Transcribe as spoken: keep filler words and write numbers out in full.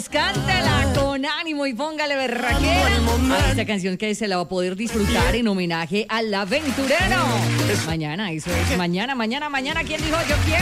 Vamos, cántela con ánimo y póngale berraquera a esta canción que se la va a poder disfrutar en homenaje al aventurero. Mañana, eso es. Mañana, mañana, mañana. ¿Quién dijo yo quiero?